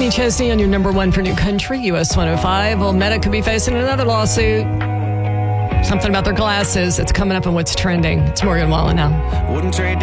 Kenny Chesney on your number one for new country, US 105. Well, Meta could be facing another lawsuit. Something about their glasses. It's coming up on what's trending. It's Morgan Wallen now. Wouldn't trade